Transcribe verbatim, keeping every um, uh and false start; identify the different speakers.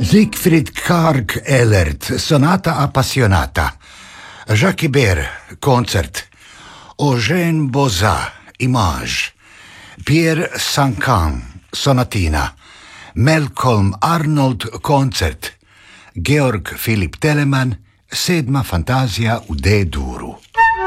Speaker 1: Siegfried Karg Elert, Sonata appassionata. Jacques Ibert, Concert. Eugène Boza, Image. Pierre Sancan, Sonatina. Malcolm Arnold, Concert. Georg Philipp Telemann, Sedma fantazija u D-duru.